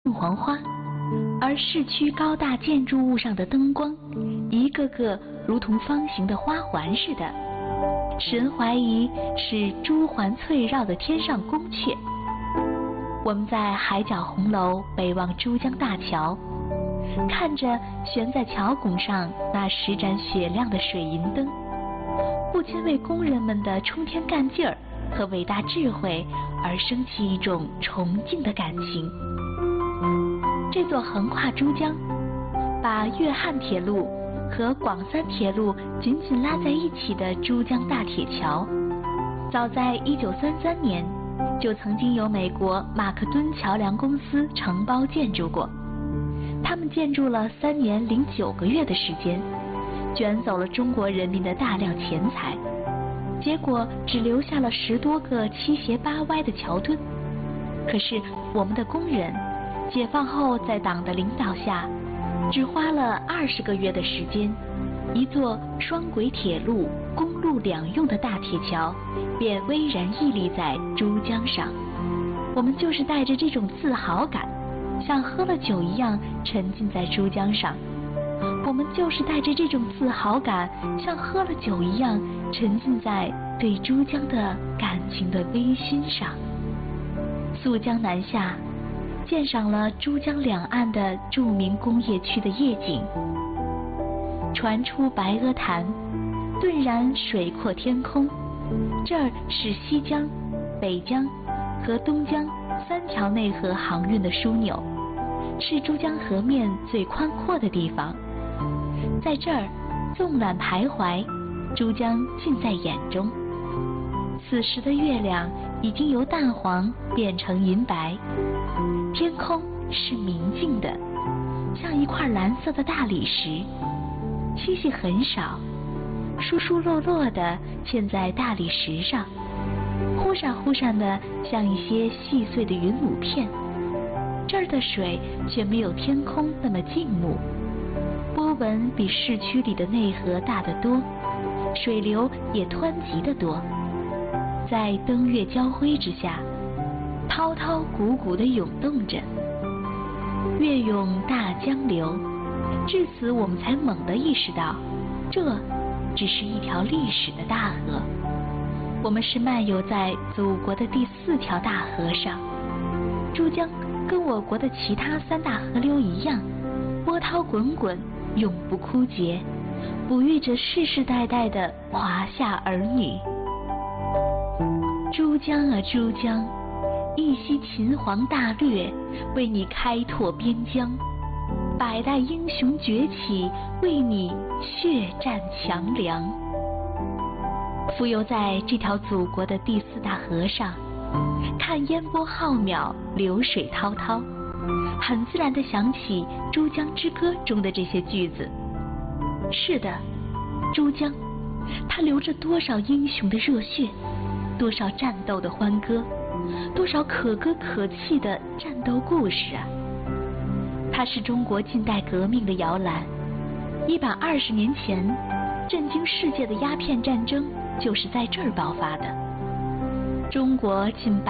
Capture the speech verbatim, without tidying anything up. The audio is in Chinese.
黄花，而市区高大建筑物上的灯光，一个个如同方形的花环似的，使人怀疑是珠环翠绕的天上宫阙。我们在海角红楼北望珠江大桥，看着悬在桥拱上那十盏雪亮的水银灯，不禁为工人们的冲天干劲儿和伟大智慧而升起一种崇敬的感情。这座横跨珠江，把粤汉铁路和广三铁路紧紧拉在一起的珠江大铁桥，早在一九三三年就曾经由美国马克敦桥梁公司承包建筑过。他们建筑了三年零九个月的时间，卷走了中国人民的大量钱财，结果只留下了十多个七斜八歪的桥墩。可是我们的工人解放后，在党的领导下，只花了二十个月的时间，一座双轨铁路、公路两用的大铁桥便巍然屹立在珠江上。我们就是带着这种自豪感，像喝了酒一样沉浸在珠江上。我们就是带着这种自豪感，像喝了酒一样沉浸在对珠江的感情的微醺上。溯江南下，鉴赏了珠江两岸的著名工业区的夜景，船出白鹅潭，顿然水阔天空。这儿是西江、北江和东江三条内河航运的枢纽，是珠江河面最宽阔的地方。在这儿纵览徘徊，珠江尽在眼中。此时的月亮已经由淡黄变成银白，天空是明净的，像一块蓝色的大理石，星星很少，疏疏落落地嵌在大理石上，忽闪忽闪的像一些细碎的云母片。这儿的水却没有天空那么静穆，波纹比市区里的内河大得多，水流也湍急得多。在灯月交辉之下，滔滔汩汩地涌动着。月涌大江流，至此我们才猛地意识到，这只是一条历史的大河。我们是漫游在祖国的第四条大河上。珠江跟我国的其他三大河流一样，波涛滚滚，永不枯竭，哺育着世世代代的华夏儿女。珠江啊珠江，一夕秦皇大略，为你开拓边疆，百代英雄崛起，为你血战强梁。浮游在这条祖国的第四大河上，看烟波浩渺，流水滔滔，很自然地想起《珠江之歌》中的这些句子。是的，珠江，它流着多少英雄的热血，多少战斗的欢歌，多少可歌可泣的战斗故事啊！它是中国近代革命的摇篮。一百二十年前，震惊世界的鸦片战争就是在这儿爆发的。中国近